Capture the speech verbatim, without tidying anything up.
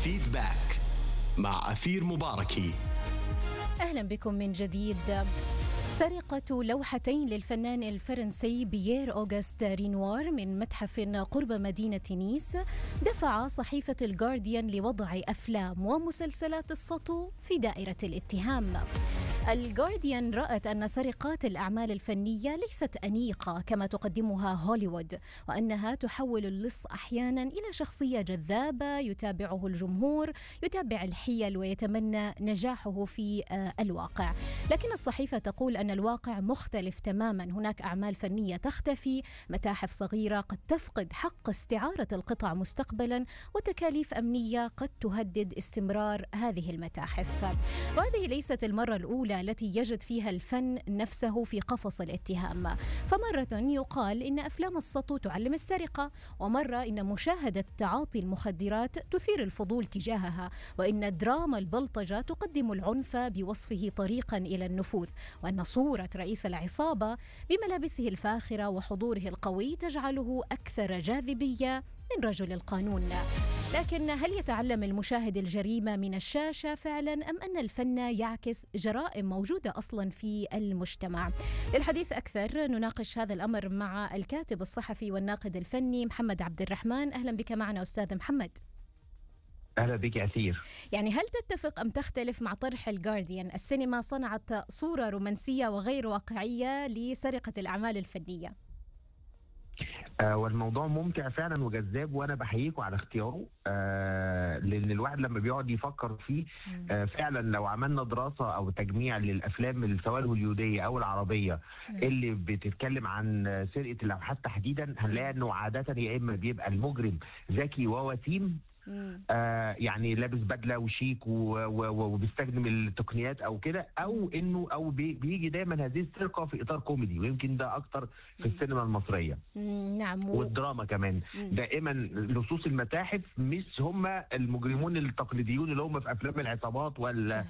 فيدباك مع أثير مباركي. أهلا بكم من جديد. سرقة لوحتين للفنان الفرنسي بيير أوغست رينوار من متحف قرب مدينة نيس دفع صحيفة الجارديان لوضع أفلام ومسلسلات السطو في دائرة الاتهام. الجارديان رأت أن سرقات الأعمال الفنية ليست أنيقة كما تقدمها هوليوود، وأنها تحول اللص أحيانا إلى شخصية جذابة يتابعه الجمهور، يتابع الحيل ويتمنى نجاحه في الواقع. لكن الصحيفة تقول أن الواقع مختلف تماما. هناك أعمال فنية تختفي، متاحف صغيرة قد تفقد حق استعارة القطع مستقبلا، وتكاليف أمنية قد تهدد استمرار هذه المتاحف. وهذه ليست المرة الأولى التي يجد فيها الفن نفسه في قفص الاتهام. فمرة يقال إن أفلام السطو تعلم السرقة، ومرة إن مشاهدة تعاطي المخدرات تثير الفضول تجاهها، وإن دراما البلطجة تقدم العنف بوصفه طريقا إلى النفوذ، وأن صورة رئيس العصابة بملابسه الفاخرة وحضوره القوي تجعله أكثر جاذبية من رجل القانون. لكن هل يتعلم المشاهد الجريمة من الشاشة فعلا، أم أن الفن يعكس جرائم موجودة أصلا في المجتمع؟ للحديث أكثر نناقش هذا الأمر مع الكاتب الصحفي والناقد الفني محمد عبد الرحمن. أهلا بك معنا أستاذ محمد. أهلا بك أثير. يعني هل تتفق أم تختلف مع طرح الجارديان؟ السينما صنعت صورة رومانسية وغير واقعية لسرقة الأعمال الفنية. آه والموضوع ممتع فعلا وجذاب، وانا بحييكوا على اختياره. آه لان الواحد لما بيقعد يفكر فيه آه فعلا لو عملنا دراسه او تجميع للافلام سواء الهوليوديه او العربيه اللي بتتكلم عن سرقه اللوحات تحديدا، هنلاقي انه عاده يا اما بيبقى المجرم ذكي ووسيم، آه يعني لابس بدله وشيك وبيستخدم التقنيات او كده، او انه او بي بيجي دايما هذه السرقه في اطار كوميدي، ويمكن ده اكتر في السينما المصريه. نعم. والدراما كمان. دائما لصوص المتاحف مش هم المجرمون التقليديون اللي هم في افلام العصابات ولا